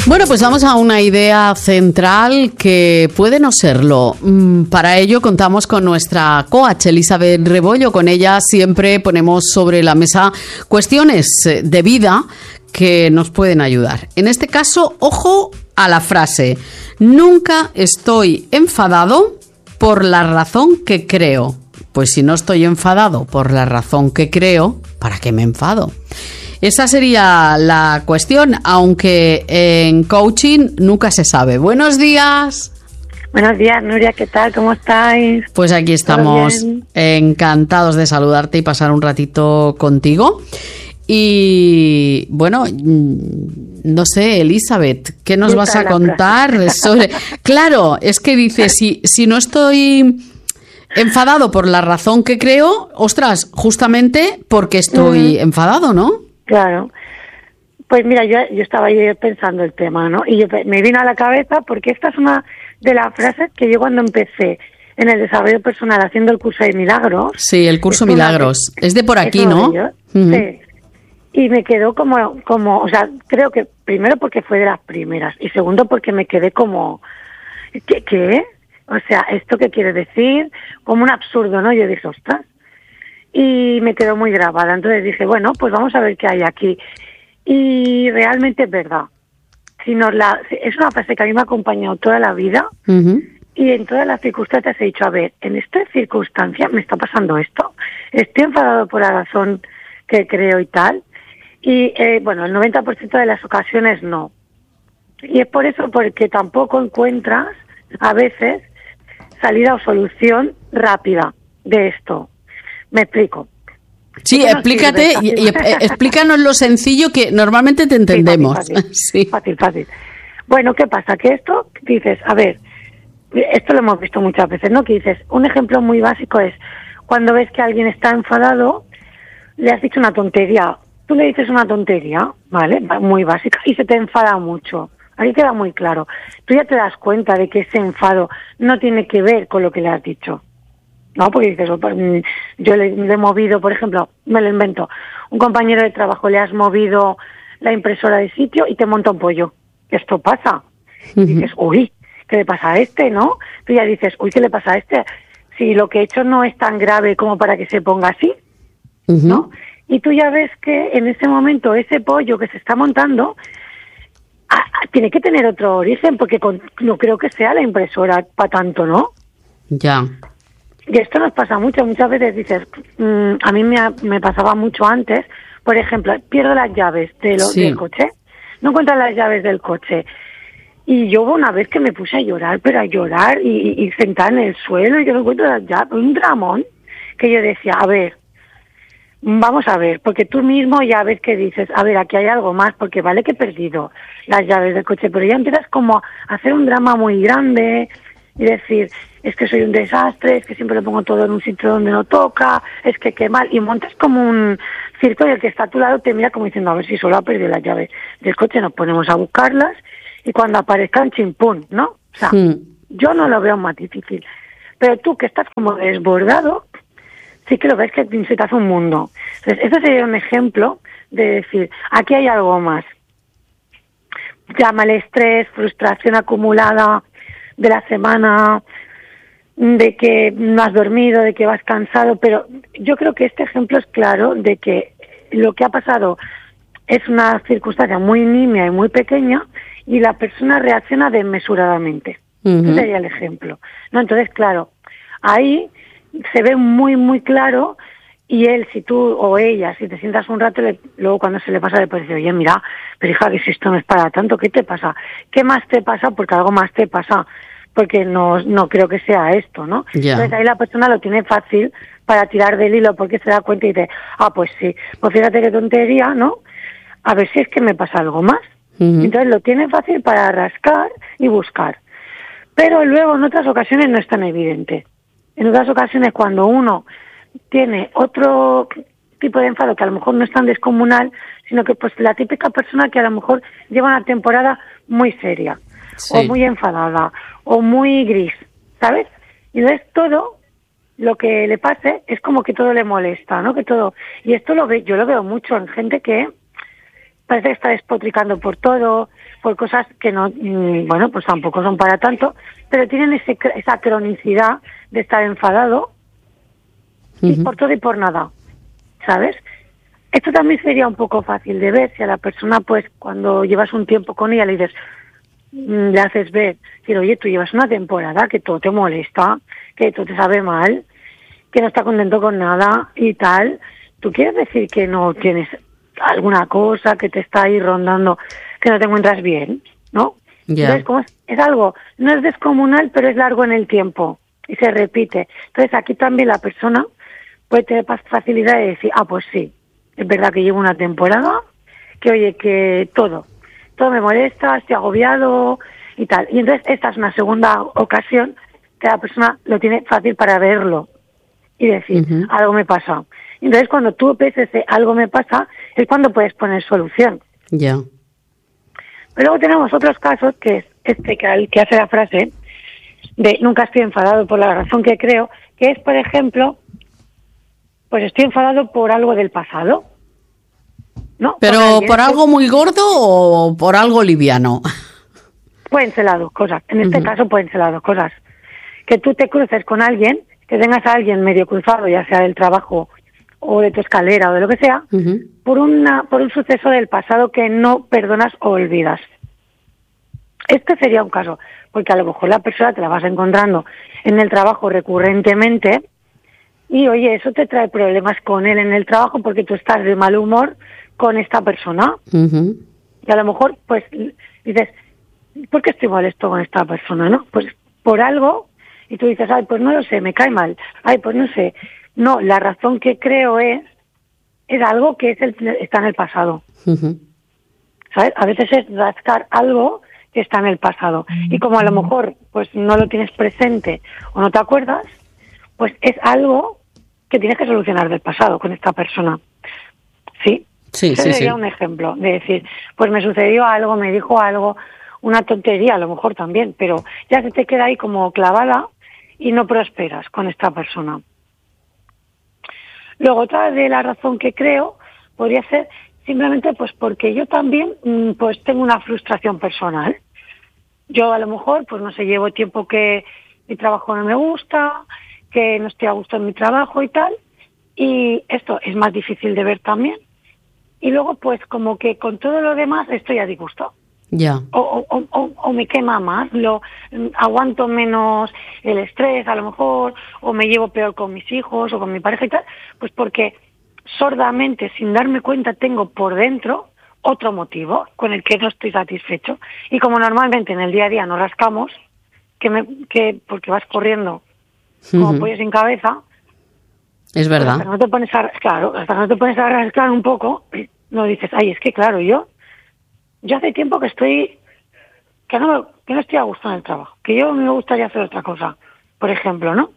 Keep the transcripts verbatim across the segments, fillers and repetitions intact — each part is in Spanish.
Bueno, pues vamos a una idea central que puede no serlo. Para ello contamos con nuestra coach, Elizabeth Rebollo. Con ella siempre ponemos sobre la mesa cuestiones de vida que nos pueden ayudar. En este caso, ojo a la frase: nunca estoy enfadado por la razón que creo. Pues si no estoy enfadado por la razón que creo, ¿para qué me enfado? Esa sería la cuestión, aunque en coaching nunca se sabe. Buenos días. Buenos días, Nuria, ¿qué tal? ¿Cómo estáis? Pues aquí estamos, encantados de saludarte y pasar un ratito contigo. Y bueno, no sé, Elizabeth, ¿qué nos vas a contar sobre? Claro, es que dice, si, si no estoy enfadado por la razón que creo, ostras, justamente porque estoy uh-huh. enfadado, ¿no? Claro. Pues mira, yo, yo estaba ahí pensando el tema, ¿no? Y yo, me vino a la cabeza porque esta es una de las frases que yo cuando empecé en el desarrollo personal haciendo el curso de Milagros. Sí, el curso Milagros. De, es de por aquí, ¿no? Uh-huh. Sí. Y me quedó como, como, o sea, creo que primero porque fue de las primeras y segundo porque me quedé como, ¿qué? ¿Qué? O sea, ¿esto qué quiere decir? Como un absurdo, ¿no? Yo dije, ostras. Y me quedó muy grabada. Entonces dije, bueno, pues vamos a ver qué hay aquí. Y realmente es verdad. Si nos la, es una frase que a mí me ha acompañado toda la vida. Uh-huh. Y en todas las circunstancias he dicho, a ver, en esta circunstancia me está pasando esto. Estoy enfadado por la razón que creo y tal. Y eh, bueno, el noventa por ciento de las ocasiones no. Y es por eso porque tampoco encuentras a veces salida o solución rápida de esto. Me explico. Sí, explícate y, y explícanos lo sencillo que normalmente te entendemos. Sí, fácil, fácil. Sí. fácil, fácil. Bueno, ¿qué pasa? Que esto, dices, a ver, esto lo hemos visto muchas veces, ¿no? Que dices, un ejemplo muy básico es cuando ves que alguien está enfadado, le has dicho una tontería. Tú le dices una tontería, ¿vale? Muy básica, y se te enfada mucho. Ahí queda muy claro. Tú ya te das cuenta de que ese enfado no tiene que ver con lo que le has dicho. No, porque dices, oh, pues, yo le, le he movido, por ejemplo, me lo invento, un compañero de trabajo le has movido la impresora de sitio y te monta un pollo. Esto pasa. Uh-huh. Y dices, uy, ¿qué le pasa a este, no? Tú ya dices, uy, ¿qué le pasa a este? Si lo que he hecho no es tan grave como para que se ponga así, uh-huh. ¿no? Y tú ya ves que en ese momento ese pollo que se está montando ah, tiene que tener otro origen, porque con, no creo que sea la impresora para tanto, ¿no? Ya. Y esto nos pasa mucho, muchas veces dices, mmm, a mí me, me pasaba mucho antes, por ejemplo, pierdo las llaves de lo, sí. del coche, no encuentro las llaves del coche, y yo una vez que me puse a llorar, pero a llorar, y, y, y sentada en el suelo, y yo no encuentro las llaves, un dramón, que yo decía, a ver, vamos a ver, porque tú mismo ya ves que dices, a ver, aquí hay algo más, porque vale que he perdido las llaves del coche, pero ya empiezas como a hacer un drama muy grande, y decir, es que soy un desastre, es que siempre lo pongo todo en un sitio donde no toca, es que qué mal, y montas como un circo y el que está a tu lado te mira como diciendo, a ver si solo ha perdido las llaves del coche, nos ponemos a buscarlas, y cuando aparezcan, chimpún, ¿no? O sea, sí. Yo no lo veo más difícil, pero tú que estás como desbordado, sí que lo ves que se te hace un mundo. Entonces, eso sería un ejemplo de decir, aquí hay algo más. Llámale estrés, frustración acumulada de la semana, de que no has dormido, de que vas cansado, pero yo creo que este ejemplo es claro de que lo que ha pasado es una circunstancia muy nimia y muy pequeña y la persona reacciona desmesuradamente. Uh-huh. Ese sería el ejemplo, ¿no? Entonces, claro, ahí se ve muy, muy claro y él, si tú o ella, si te sientas un rato, le, luego cuando se le pasa le puedes decir, oye, mira, pero hija, que si esto no es para tanto, ¿qué te pasa? ¿Qué más te pasa? Porque algo más te pasa, porque no, no creo que sea esto, ¿no? Yeah. Entonces ahí la persona lo tiene fácil para tirar del hilo porque se da cuenta y dice, ah, pues sí, pues fíjate qué tontería, ¿no? A ver si es que me pasa algo más. Uh-huh. Entonces lo tiene fácil para rascar y buscar. Pero luego en otras ocasiones no es tan evidente. En otras ocasiones cuando uno tiene otro tipo de enfado que a lo mejor no es tan descomunal, sino que pues la típica persona que a lo mejor lleva una temporada muy seria, sí. o muy enfadada, o muy gris, ¿sabes? Y entonces todo lo que le pase es como que todo le molesta, ¿no? Que todo, y esto lo ve, yo lo veo mucho en gente que parece que está despotricando por todo, por cosas que no, bueno, pues tampoco son para tanto, pero tienen ese, esa cronicidad de estar enfadado uh-huh. y por todo y por nada, ¿sabes? Esto también sería un poco fácil de ver si a la persona, pues, cuando llevas un tiempo con ella le dices, le haces ver, decir, oye, tú llevas una temporada que todo te molesta, que todo te sabe mal, que no está contento con nada y tal. ¿Tú quieres decir que no tienes alguna cosa que te está ahí rondando, que no te encuentras bien, ¿no? Yeah. Entonces, como es, es algo, no es descomunal, pero es largo en el tiempo y se repite. Entonces, aquí también la persona puede tener facilidad de decir, ah, pues sí, es verdad que llevo una temporada, que oye, que todo, todo me molesta, estoy agobiado y tal. Y entonces, esta es una segunda ocasión que la persona lo tiene fácil para verlo y decir, uh-huh. algo me pasa. Entonces, cuando tú ves ese algo me pasa, es cuando puedes poner solución. Ya. Yeah. Pero luego tenemos otros casos, que es este que, que hace la frase de nunca estoy enfadado por la razón que creo, que es, por ejemplo, pues estoy enfadado por algo del pasado. ¿No? ¿Pero por algo muy gordo o por algo liviano? Pueden ser las dos cosas. En este uh-huh. caso pueden ser las dos cosas. Que tú te cruces con alguien, que tengas a alguien medio cruzado, ya sea del trabajo o de tu escalera o de lo que sea, uh-huh. por una por un suceso del pasado que no perdonas o olvidas. Este sería un caso, porque a lo mejor la persona te la vas encontrando en el trabajo recurrentemente y, oye, eso te trae problemas con él en el trabajo porque tú estás de mal humor con esta persona. Uh-huh. Y a lo mejor, pues, dices, ¿por qué estoy molesto con esta persona, no? Pues por algo, y tú dices, ay, pues no lo sé, me cae mal, ay, pues no sé. No, la razón que creo es, es algo que es el, está en el pasado. Uh-huh. ¿Sabes? A veces es rascar algo que está en el pasado. Y como a lo mejor pues no lo tienes presente o no te acuerdas, pues es algo que tienes que solucionar del pasado con esta persona. ¿Sí? Sí, Ese sí, sería sí. un ejemplo de decir, pues me sucedió algo, me dijo algo, una tontería a lo mejor también, pero ya se te queda ahí como clavada y no prosperas con esta persona. Luego, otra de la razón que creo podría ser simplemente pues porque yo también pues tengo una frustración personal. Yo a lo mejor, pues no sé, llevo tiempo que mi trabajo no me gusta, que no estoy a gusto en mi trabajo y tal, y esto es más difícil de ver también. Y luego, pues como que con todo lo demás estoy a disgusto. Ya. Yeah. O, o, o, o me quema más, lo aguanto menos el estrés a lo mejor, o me llevo peor con mis hijos o con mi pareja y tal, pues porque sordamente, sin darme cuenta, tengo por dentro otro motivo con el que no estoy satisfecho. Y como normalmente en el día a día no rascamos, que me, que porque vas corriendo como uh-huh. pollo sin cabeza, es verdad. Hasta que no te pones a, claro, hasta que no te pones a rascar un poco, no dices, ay, es que claro, yo Yo hace tiempo que estoy, que no, que no estoy a gusto en el trabajo, que yo me gustaría hacer otra cosa, por ejemplo, ¿no?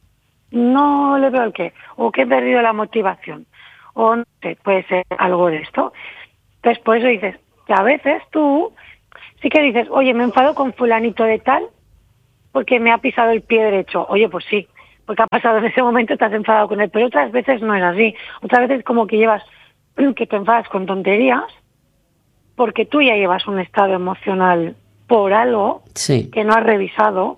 No le veo el qué, o que he perdido la motivación, o no sé, puede ser algo de esto. Entonces, por eso dices, que a veces tú sí que dices, oye, me enfado con fulanito de tal, porque me ha pisado el pie derecho. Oye, pues sí, porque ha pasado en ese momento, te has enfadado con él, pero otras veces no es así. Otras veces como que llevas, que te enfadas con tonterías, porque tú ya llevas un estado emocional por algo sí. que no has revisado,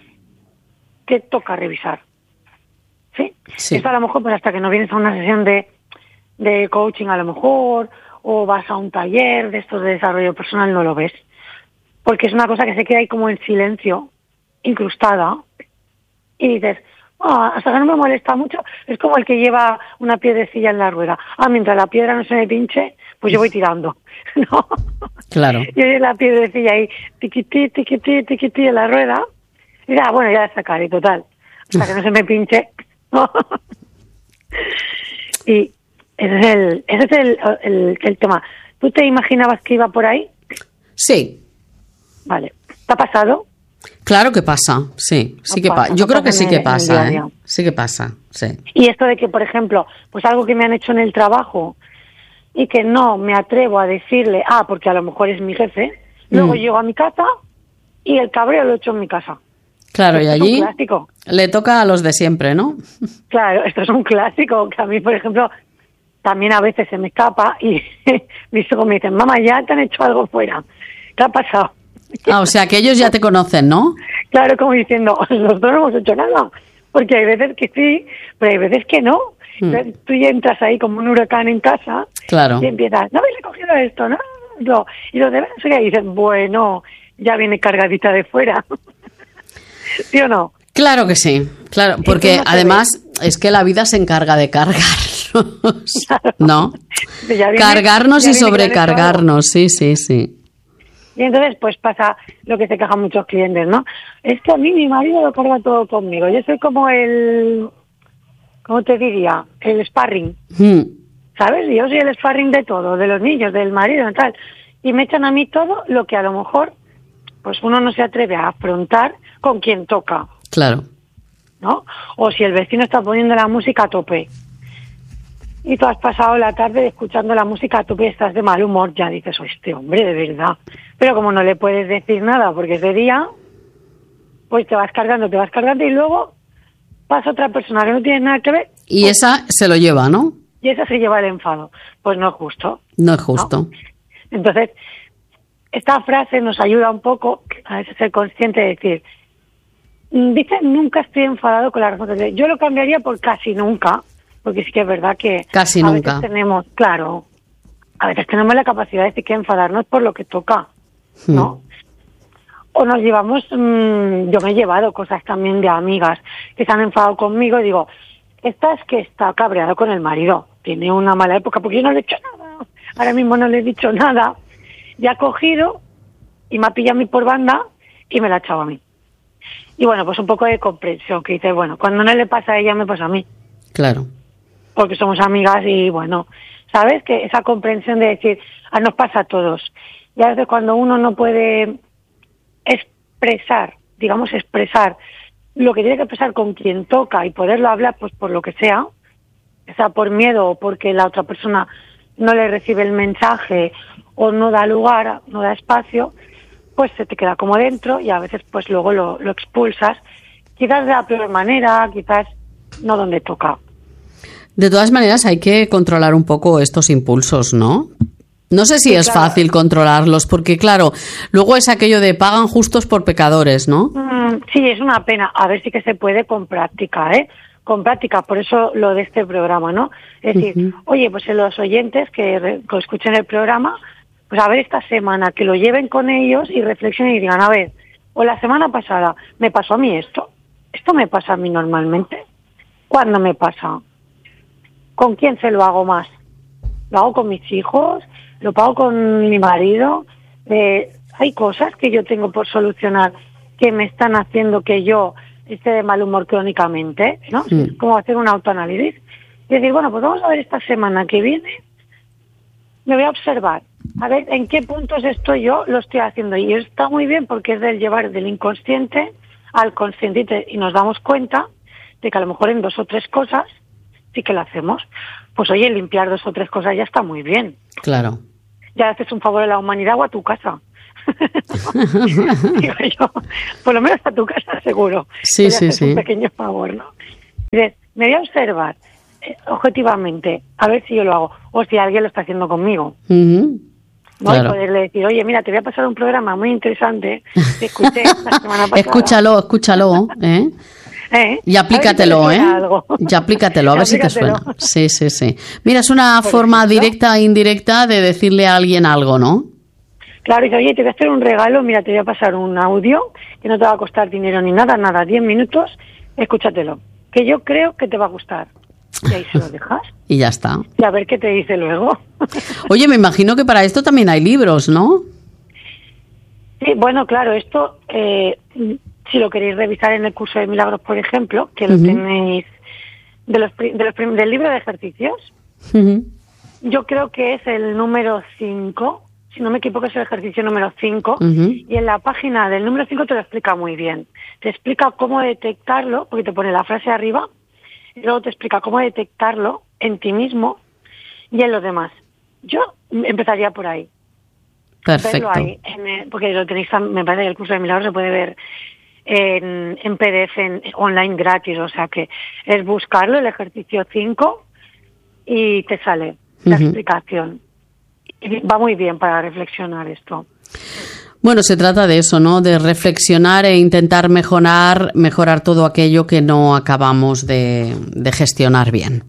que toca revisar. ¿Sí? sí. Esto a lo mejor, pues hasta que no vienes a una sesión de, de coaching a lo mejor, o vas a un taller de estos de desarrollo personal, no lo ves. Porque es una cosa que se queda ahí como en silencio, incrustada, y dices, oh, hasta que no me molesta mucho, es como el que lleva una piedrecilla en la rueda. Ah, mientras la piedra no se me pinche, pues yo voy tirando, ¿no? Claro. Yo llevo la piedrecilla ahí, tiquití, tiquití, tiquití en la rueda, y ya, bueno, ya la sacaré, total, hasta que no se me pinche, ¿no? Y ese es el, ese es el, el, el tema. ¿Tú te imaginabas que iba por ahí? Sí. Vale. ¿Te ha pasado? Claro que pasa, sí, sí que pasa. Yo creo que sí que pasa, ¿eh? Sí que pasa, sí. Y esto de que, por ejemplo, pues algo que me han hecho en el trabajo y que no me atrevo a decirle, ah, porque a lo mejor es mi jefe, luego mm. llego a mi casa y el cabreo lo he hecho en mi casa. Claro, esto y allí es un clásico. Le toca a los de siempre, ¿no? Claro, esto es un clásico que a mí, por ejemplo, también a veces se me escapa y mis hijos me dicen, mamá, ya te han hecho algo fuera. ¿Qué ha pasado? Ah, o sea, que ellos ya te conocen, ¿no? Claro, como diciendo, nosotros no hemos hecho nada. Porque hay veces que sí, pero hay veces que no. Mm. Tú ya entras ahí como un huracán en casa. Claro. Y empiezas, no habéis recogido esto, no, no. Y los demás y dicen, bueno, ya viene cargadita de fuera. ¿Sí o no? Claro que sí, claro, porque no además ve? Es que la vida se encarga de cargarnos, claro. ¿No? Viene, cargarnos y sobrecargarnos, sí, sí, sí. Y entonces pues pasa lo que se quejan muchos clientes, ¿no? Es que a mí mi marido lo carga todo conmigo, yo soy como el, ¿cómo te diría? El sparring, hmm. ¿sabes? Yo soy el sparring de todo, de los niños, del marido y tal, y me echan a mí todo lo que a lo mejor pues uno no se atreve a afrontar con quien toca. Claro. ¿No? O si el vecino está poniendo la música a tope y tú has pasado la tarde escuchando la música a tope y estás de mal humor, ya dices, oh, este hombre, de verdad. Pero como no le puedes decir nada porque es de día, pues te vas cargando, te vas cargando y luego pasa otra persona que no tiene nada que ver. Y pues, esa se lo lleva, ¿no? Y esa se lleva el enfado. Pues no es justo. No es justo. ¿No? Entonces, esta frase nos ayuda un poco a veces ser consciente de decir, dice, nunca estoy enfadado con la responsabilidad. Yo lo cambiaría por casi nunca, porque sí que es verdad que casi a nunca. veces tenemos, claro, a veces tenemos la capacidad de decir que enfadarnos por lo que toca, ¿no? Hmm. O nos llevamos, mmm, yo me he llevado cosas también de amigas que se han enfadado conmigo y digo, esta es que está cabreada con el marido, tiene una mala época porque yo no le he dicho nada, ahora mismo no le he dicho nada, y ha cogido y me ha pillado a mí por banda y me la ha echado a mí. Y bueno, pues un poco de comprensión, que dice, bueno, cuando no le pasa a ella, me pasa a mí. Claro. Porque somos amigas y bueno, ¿sabes? Que esa comprensión de decir, ah, nos pasa a todos. Y a veces cuando uno no puede expresar, digamos expresar, lo que tiene que expresar con quien toca y poderlo hablar, pues por lo que sea, o sea, por miedo o porque la otra persona no le recibe el mensaje o no da lugar, no da espacio, pues se te queda como dentro y a veces pues luego lo, lo expulsas, quizás de la peor manera, quizás no donde toca. De todas maneras hay que controlar un poco estos impulsos, ¿no? No sé si sí, es claro. fácil controlarlos, porque claro, luego es aquello de pagan justos por pecadores, ¿no? Mm, sí, es una pena. A ver si que se puede con práctica, ¿eh? Con práctica, por eso lo de este programa, ¿no? Es decir, uh-huh. oye, pues los oyentes que, re, que escuchen el programa, pues a ver esta semana, que lo lleven con ellos y reflexionen y digan, a ver, o la semana pasada, ¿me pasó a mí esto? ¿Esto me pasa a mí normalmente? ¿Cuándo me pasa? ¿Con quién se lo hago más? ¿Lo hago con mis hijos? ¿Lo pago con mi marido? Eh, hay cosas que yo tengo por solucionar que me están haciendo que yo esté de mal humor crónicamente, ¿no? Sí. Como hacer un autoanálisis. Y decir, bueno, pues vamos a ver esta semana que viene, me voy a observar, a ver en qué puntos estoy yo, lo estoy haciendo. Y está muy bien porque es del llevar del inconsciente al consciente y nos damos cuenta de que a lo mejor en dos o tres cosas sí que lo hacemos. Pues oye, limpiar dos o tres cosas ya está muy bien. Claro. Ya haces un favor a la humanidad o a tu casa. Digo yo, por lo menos a tu casa seguro. Sí, que sí, haces sí. Un pequeño favor, ¿no? Dices, me voy a observar eh, objetivamente, a ver si yo lo hago, o si alguien lo está haciendo conmigo. Uh-huh. ¿No? Claro. Y poderle decir, oye, mira, te voy a pasar un programa muy interesante que escuché la semana pasada. Escúchalo, escúchalo, ¿eh? ¿Eh? Y aplícatelo, si ¿eh? algo. Y aplícatelo, a ver si te suena. Sí, sí, sí. Mira, es una Por forma ejemplo, directa e indirecta de decirle a alguien algo, ¿no? Claro, y dice, oye, te voy a hacer un regalo, mira, te voy a pasar un audio que no te va a costar dinero ni nada, nada, diez minutos, escúchatelo, que yo creo que te va a gustar. Y ahí se lo dejas. Y ya está. Y a ver qué te dice luego. Oye, me imagino que para esto también hay libros, ¿no? Sí, bueno, claro, esto, eh, si lo queréis revisar en el curso de milagros, por ejemplo, que lo uh-huh. tenéis de los, de los del libro de ejercicios, uh-huh. yo creo que es el número cinco, si no me equivoco es el ejercicio número cinco, uh-huh. y en la página del número cinco te lo explica muy bien. Te explica cómo detectarlo, porque te pone la frase arriba, y luego te explica cómo detectarlo en ti mismo y en los demás. Yo empezaría por ahí. Perfecto. Ahí, en el, porque lo tenéis, me parece que el curso de milagros se puede ver en, en P D F en, online gratis, o sea que es buscarlo, el ejercicio cinco, y te sale la uh-huh. explicación. Y va muy bien para reflexionar esto. Bueno, se trata de eso, ¿no? De reflexionar e intentar mejorar, mejorar todo aquello que no acabamos de, de gestionar bien.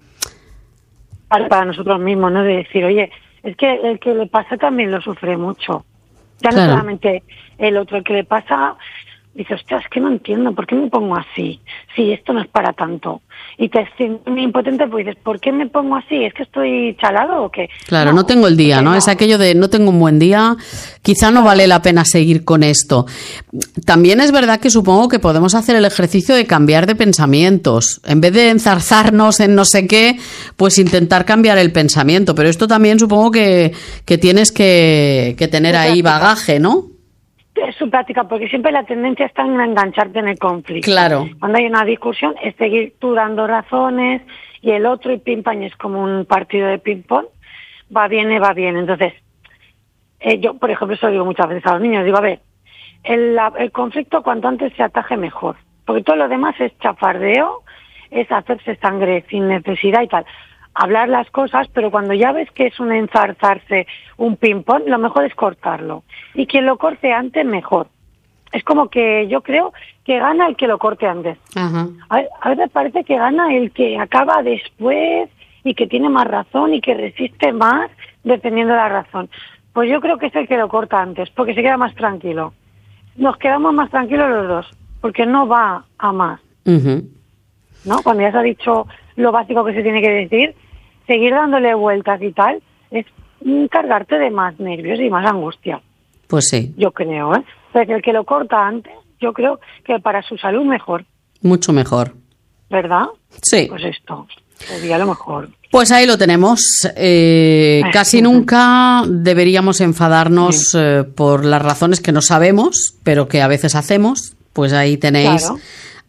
Para, para nosotros mismos, ¿no? De decir, oye, es que el que le pasa también lo sufre mucho. Ya claro. No solamente el otro, el que le pasa, dice, ostras, es que no entiendo, ¿por qué me pongo así? Sí, esto no es para tanto. Y te sientes muy impotente, pues dices, ¿por qué me pongo así? ¿Es que estoy chalado o qué? Claro, no, no tengo el día, ¿no? no. Es aquello de no tengo un buen día, quizá no vale la pena seguir con esto. También es verdad que supongo que podemos hacer el ejercicio de cambiar de pensamientos. En vez de enzarzarnos en no sé qué, pues intentar cambiar el pensamiento. Pero esto también supongo que, que tienes que, que tener ahí bagaje, ¿no? Es su práctica, porque siempre la tendencia está en engancharte en el conflicto. Claro. Cuando hay una discusión es seguir tú dando razones y el otro y pim pam, es como un partido de ping pong, va bien y va bien. Entonces, eh, yo, por ejemplo, eso lo digo muchas veces a los niños, digo, a ver, el, la, el conflicto cuanto antes se ataje mejor, porque todo lo demás es chafardeo, es hacerse sangre sin necesidad y tal. Hablar las cosas, pero cuando ya ves que es un enzarzarse, un ping-pong, lo mejor es cortarlo. Y quien lo corte antes, mejor. Es como que yo creo que gana el que lo corte antes. Ajá. A, a veces parece que gana el que acaba después y que tiene más razón y que resiste más defendiendo la razón. Pues yo creo que es el que lo corta antes, porque se queda más tranquilo. Nos quedamos más tranquilos los dos, porque no va a más. Uh-huh. ¿No? Cuando ya se ha dicho lo básico que se tiene que decir, seguir dándole vueltas y tal, es cargarte de más nervios y más angustia. Pues sí. Yo creo, ¿eh? Pero el que lo corta antes, yo creo que para su salud mejor. Mucho mejor. ¿Verdad? Sí. Pues esto sería lo mejor. Pues ahí lo tenemos. Eh, casi nunca deberíamos enfadarnos sí. eh, por las razones que no sabemos, pero que a veces hacemos. Pues ahí tenéis... Claro.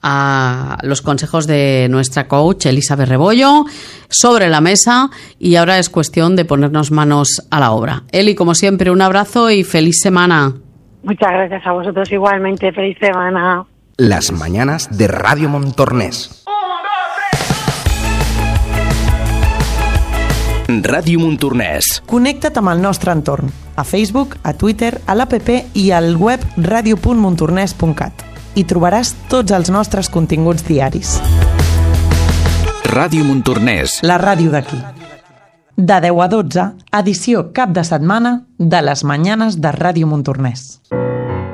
A los consejos de nuestra coach Elizabeth Rebollo sobre la mesa y ahora es cuestión de ponernos manos a la obra. Eli, como siempre, un abrazo y feliz semana. Muchas gracias a vosotros igualmente, feliz semana. Las mañanas de Radio Montornès. Ràdio Montornès. Connecta't amb el nostre entorn, a Facebook, a Twitter, a l'app i al web radio punt montornès punt cat. Hi trobaràs tots els nostres continguts diaris. Ràdio Montornès. La ràdio d'aquí. De deu a dotze, edició cap de setmana de les Mañanes de Ràdio Montornès.